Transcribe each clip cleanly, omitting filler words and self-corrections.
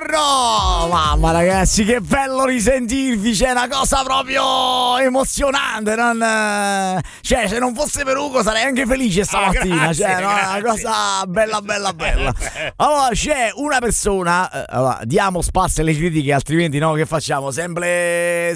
Buongiorno! Mamma ragazzi, che bello risentirvi, c'è una cosa proprio emozionante, cioè se non fosse per Ugo sarei anche felice stamattina, grazie, cioè no, grazie. una cosa bella. Allora c'è una persona, allora, diamo spazio alle critiche, altrimenti no, che facciamo? Sempre.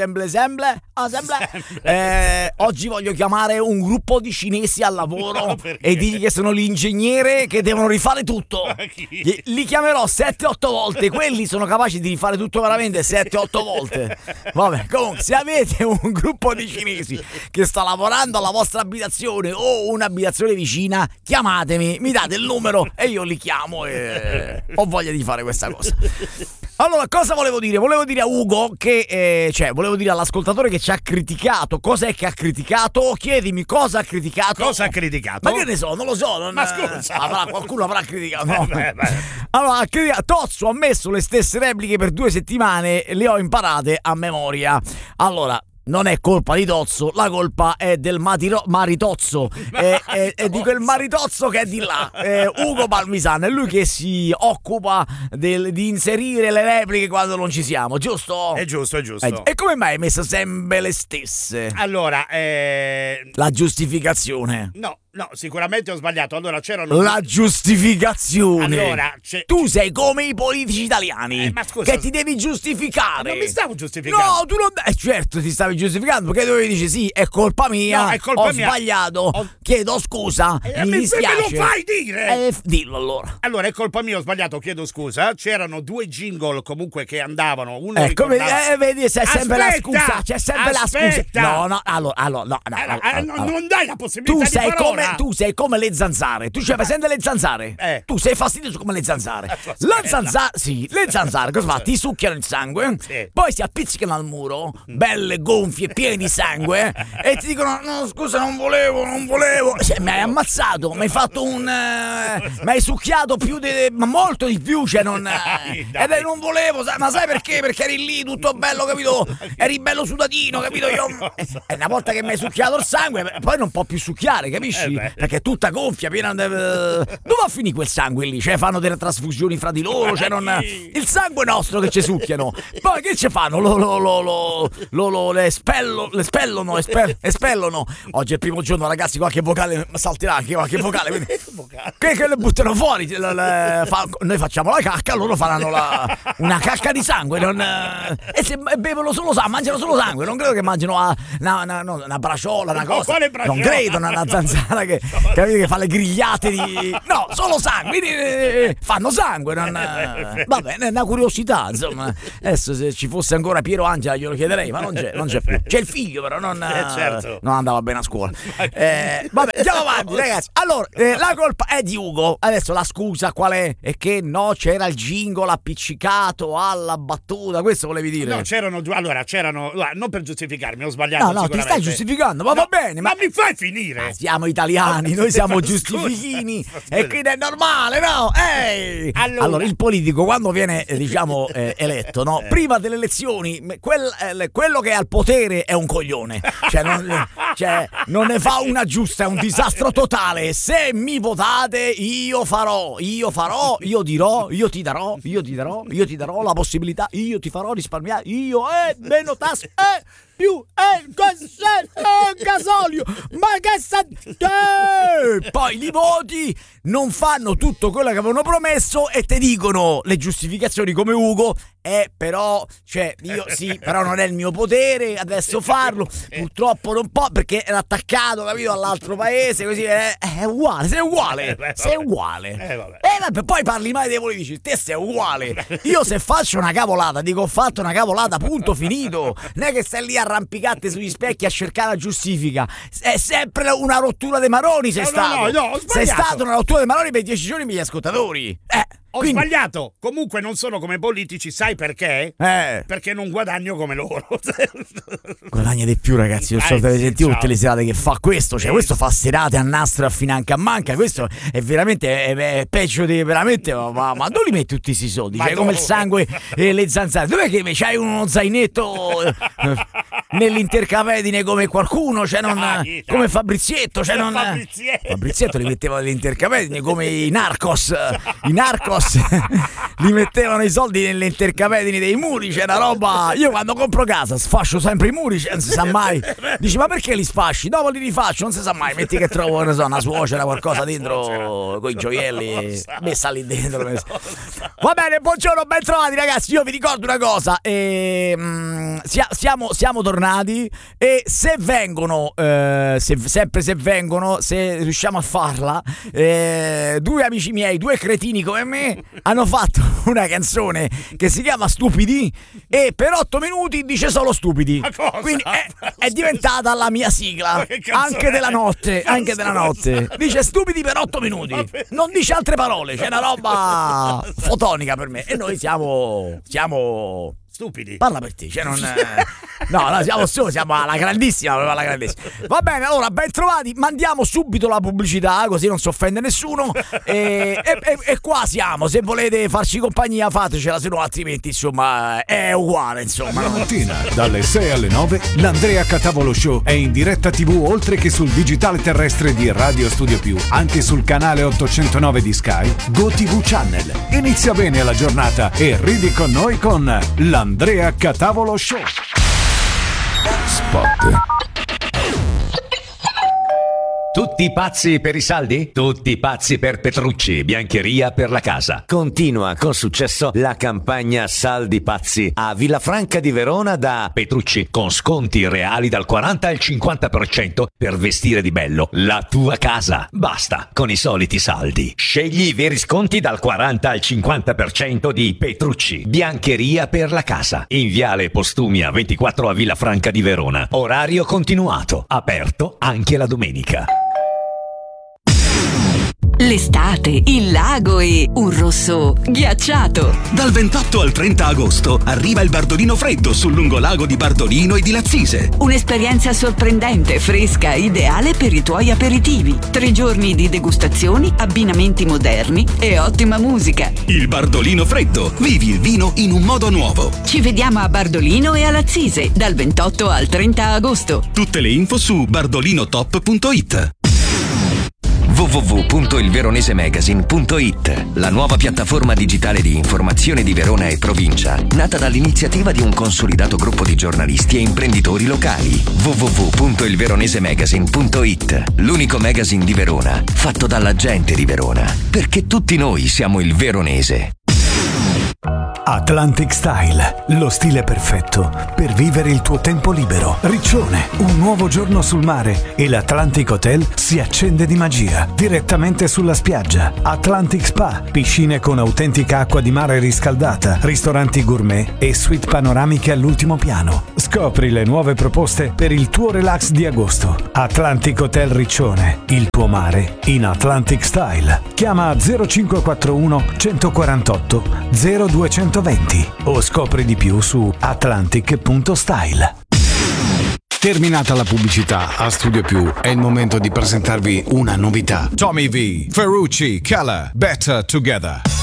Oggi voglio chiamare un gruppo di cinesi al lavoro No, perché? e dirgli che sono l'ingegnere che devono rifare tutto. Chi? Li chiamerò 7-8 volte, quelli sono capaci di rifare tutto veramente 7-8 volte. Vabbè, comunque, se avete un gruppo di cinesi che sta lavorando alla vostra abitazione o un'abitazione vicina, chiamatemi, mi date il numero e io li chiamo e ho voglia di fare questa cosa. Allora, cosa volevo dire? Volevo dire a Ugo che, volevo dire all'ascoltatore che ci ha criticato. Cos'è che ha criticato? Chiedimi cosa ha criticato. Cosa ha criticato? Ma che ne so, non lo so. Ma scusa. Qualcuno avrà criticato. No. Beh. Allora, Tozzo ha messo le stesse repliche per 2 settimane, le ho imparate a memoria. Allora, non è colpa di Tozzo, la colpa è del maritozzo, è di quel maritozzo che è di là, Ugo Palmisano, è lui che si occupa di inserire le repliche quando non ci siamo, giusto? È giusto. E come mai hai messo sempre le stesse? Allora, La giustificazione. No, sicuramente ho sbagliato. Allora c'erano... La giustificazione. Allora, tu sei come i politici italiani, ma scusa, che ti devi giustificare. non mi stavo giustificando. No, tu non... certo ti stavi giustificando, perché dovevi dire sì, è colpa mia, No, è colpa ho mia. sbagliato, chiedo scusa, mi dispiace. Me lo fai dire? Dillo allora. Allora, è colpa mia, ho sbagliato, chiedo scusa. C'erano 2 jingle comunque che andavano. Uno Come ricordava... vedi, c'è sempre la scusa, c'è sempre la scusa. Aspetta. No, allora, no. Non dai la possibilità di parola. Tu sei come le zanzare. Tu c'hai presente le zanzare? Tu sei fastidioso come le zanzare. Le zanzare cosa fa? Ti succhiano il sangue, Sì. poi si appiccicano al muro, belle gonfie, piene di sangue, e ti dicono: no, scusa, non volevo. Cioè, mi hai ammazzato, mi hai fatto mi hai succhiato ma molto di più, cioè non. Dai. Non volevo, ma sai perché? Perché eri lì tutto bello, capito? Eri bello sudatino, capito? Io. E una volta che mi hai succhiato il sangue, poi non può più succhiare, capisci? Perché è tutta gonfia, piena dove va a finire quel sangue lì? Cioè fanno delle trasfusioni fra di loro, cioè non. Il sangue nostro che ci succhiano. Poi che ci fanno? Le espellono. Oggi è il primo giorno, ragazzi, qualche vocale salterà anche qualche vocale. Quindi, che le buttano fuori. Noi facciamo la cacca, loro faranno una cacca di sangue. E se bevono solo sangue, mangiano solo sangue. Non credo che mangino una braciola, una cosa. quale braciola? Non credo, una zanzara che fa le grigliate di. No, solo sangue. Quindi fanno sangue. Va bene, è una curiosità, insomma. Adesso se ci fosse ancora Piero Angela glielo chiederei, ma non c'è più. C'è il figlio, però certo. non andava bene a scuola. Vabbè, andiamo avanti, ragazzi. Allora, la colpa è di Ugo. Adesso la scusa qual è? È che no, c'era il jingle appiccicato alla battuta. Questo volevi dire? No, c'erano non per giustificarmi, ho sbagliato. No, ti stai giustificando, ma va bene. Ma mi fai finire? Siamo italiani, noi siamo giustifichini e quindi è normale, no? Ehi! Allora, il politico quando viene, eletto, no? Prima delle elezioni, quello che è al potere è un coglione. Cioè, non ne fa una giusta, è un disastro totale. Se mi votate, io dirò, io ti darò la possibilità, io ti farò risparmiare, meno tasse, più gasolio, ma che poi li voti, non fanno tutto quello che avevano promesso e te dicono le giustificazioni come Ugo, però, cioè, io sì, però non è il mio potere adesso farlo, purtroppo non può perché era attaccato, capito, all'altro paese, così è uguale, sei uguale. Vabbè, poi parli mai dei politici, te sei uguale. Io se faccio una cavolata, dico ho fatto una cavolata, punto, finito. Non è che stai lì a arrampicate sugli specchi a cercare la giustifica. È sempre una rottura dei maroni, sei stato. No, ho sbagliato. Sei stato una rottura dei maroni per 10 giorni per gli ascoltatori. Ho sbagliato. Comunque non sono come politici, sai perché? Perché non guadagno come loro. Guadagna di più, ragazzi. Io so sentito tutte le serate che fa questo. Cioè, questo fa serate a nastro a financa a manca. Questo è veramente è peggio di veramente. Ma dove li metti tutti questi soldi? Cioè, come il sangue e le zanzare. Dov'è che c'hai uno zainetto nell'intercapedine come qualcuno? Cioè, come Fabrizietto. Cioè, Fabrizietto li metteva nell'intercapedine come i narcos. li mettevano i soldi nelle intercapedini dei muri, c'è una roba. Io quando compro casa sfascio sempre i muri, non si sa mai. Dici, ma perché li sfasci? Dopo li rifaccio, non si sa mai. Metti che trovo, ne so, una suocera, qualcosa dentro, con i gioielli messa lì dentro. Va bene, buongiorno, ben trovati ragazzi. Io vi ricordo una cosa, siamo tornati e se vengono, se riusciamo a farla, due amici miei, due cretini come me, hanno fatto una canzone che si chiama Stupidi e per 8 minuti dice solo stupidi. Quindi è diventata la mia sigla anche della notte, dice stupidi per 8 minuti, non dice altre parole, c'è una roba fotonica per me e noi siamo stupidi. Parla per te, cioè non. No, siamo alla grandissima. Va bene, allora, ben trovati. Mandiamo subito la pubblicità, così non si offende nessuno. E qua siamo. Se volete farci compagnia, fatecela, se no, altrimenti, insomma, è uguale. Insomma, la mattina, dalle 6 alle 9, l'Andrea Catavolo Show è in diretta TV, oltre che sul digitale terrestre di Radio Studio Più, anche sul canale 809 di Sky, GoTV Channel. Inizia bene la giornata e ridi con noi con l'Andrea Catavolo Show. Spot. Tutti pazzi per i saldi? Tutti pazzi per Petrucci, biancheria per la casa. Continua con successo la campagna Saldi Pazzi a Villafranca di Verona da Petrucci, con sconti reali dal 40 al 50% per vestire di bello la tua casa. Basta con i soliti saldi. Scegli i veri sconti dal 40 al 50% di Petrucci, biancheria per la casa. In Viale Postumia 24 a Villafranca di Verona. Orario continuato, aperto anche la domenica. L'estate, il lago e un rosso ghiacciato. Dal 28 al 30 agosto arriva il Bardolino Freddo sul lungolago di Bardolino e di Lazzise. Un'esperienza sorprendente, fresca, ideale per i tuoi aperitivi. 3 giorni di degustazioni, abbinamenti moderni e ottima musica. Il Bardolino Freddo. Vivi il vino in un modo nuovo. Ci vediamo a Bardolino e a Lazzise dal 28 al 30 agosto. Tutte le info su bardolinotop.it. www.ilveronesemagazine.it, la nuova piattaforma digitale di informazione di Verona e provincia, nata dall'iniziativa di un consolidato gruppo di giornalisti e imprenditori locali. www.ilveronesemagazine.it, l'unico magazine di Verona fatto dalla gente di Verona, perché tutti noi siamo il veronese. Atlantic Style, lo stile perfetto per vivere il tuo tempo libero. Riccione, un nuovo giorno sul mare e l'Atlantic Hotel si accende di magia direttamente sulla spiaggia. Atlantic Spa, piscine con autentica acqua di mare riscaldata, ristoranti gourmet e suite panoramiche all'ultimo piano. Scopri le nuove proposte per il tuo relax di agosto. Atlantic Hotel Riccione, il tuo mare in Atlantic Style. Chiama 0541 148 0220 o scopri di più su atlantic.style. Terminata la pubblicità, a Studio Più è il momento di presentarvi una novità. Tommy V, Ferrucci, Keller, Better Together.